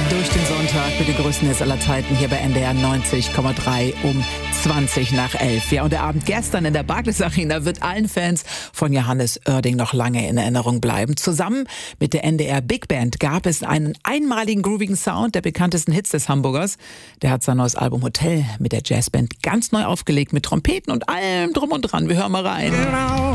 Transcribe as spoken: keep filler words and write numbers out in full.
Durch den Sonntag mit den größten Hits aller Zeiten hier bei N D R neunzig Komma drei um zwanzig nach elf. Ja, und der Abend gestern in der Barclays Arena wird allen Fans von Johannes Oerding noch lange in Erinnerung bleiben. Zusammen mit der N D R Big Band gab es einen einmaligen groovigen Sound der bekanntesten Hits des Hamburgers. Der hat sein neues Album Hotel mit der Jazzband ganz neu aufgelegt mit Trompeten und allem drum und dran. Wir hören mal rein. Genau.